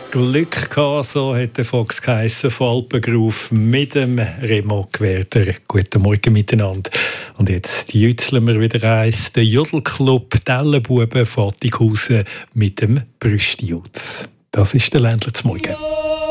Glück gehabt, so hat der Fox geheissen, von Alpengruf mit dem Remo Gwerder. Guten Morgen miteinander. Und jetzt jützeln wir wieder eins. Der Jodelclub Dellenbuben Fattighausen mit dem Brüstjutz. Das ist der Ländler zum Morgen.